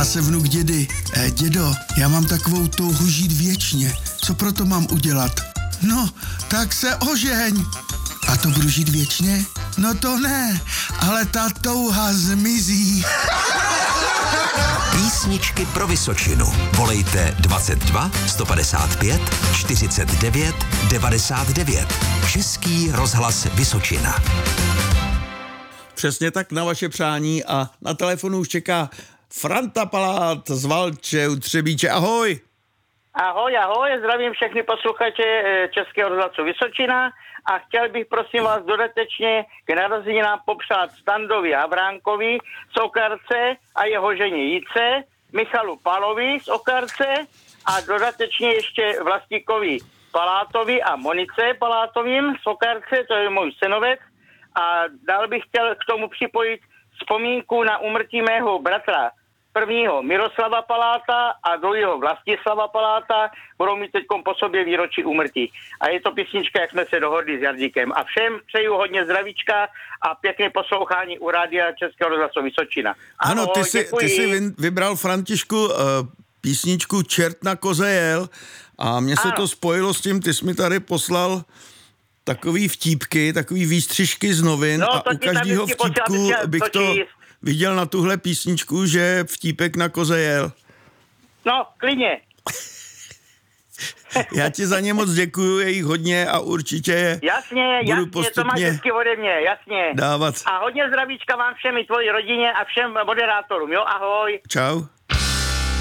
Ptá se vnuk dědy. Dědo, já mám takovou touhu žít věčně. Co proto mám udělat? No, tak se ožeň. A to budu žít věčně? No to ne, ale ta touha zmizí. Písničky pro Vysočinu. Volejte 22 155 49 99. Český rozhlas Vysočina. Přesně tak na vaše přání a na telefonu už čeká Franta Palát z Valče u Třebíče. Ahoj! Ahoj, zdravím všechny posluchače Českého rozhlasu Vysočina a chtěl bych prosím vás dodatečně k narozeninám popřát Standovi Havránkovi z Okarce a jeho ženě Jice, Michalu Palovi z Okarce a dodatečně ještě Vlastíkovi Palátovi a Monice Palátovým z Okarce, to je můj synovec. A dál bych chtěl k tomu připojit vzpomínku na úmrtí mého bratra, prvního Miroslava Paláta a druhého Vlastislava Paláta, budou mít teď po sobě výročí úmrtí. A je to písnička, jak jsme se dohodli s Jardíkem. A všem přeju hodně zdravíčka a pěkné poslouchání u rádia Českého rozhlasu Vysočina. Ano, ty jsi vybral, Františku, písničku Čert na koze jel a mně se to spojilo s tím, ty jsi mi tady poslal takový vtípky, takový výstřižky z novin a u každého vtípku bych to viděl na tuhle písničku, že vtípek na koze jel. No, klidně. Já ti za ně moc děkuju, je jich hodně a určitě jasně, budu postupně to máš vždycky ode mě, jasně. Dávat. A hodně zdravíčka vám všem i tvojí rodině a všem moderátorům, jo, ahoj. Čau.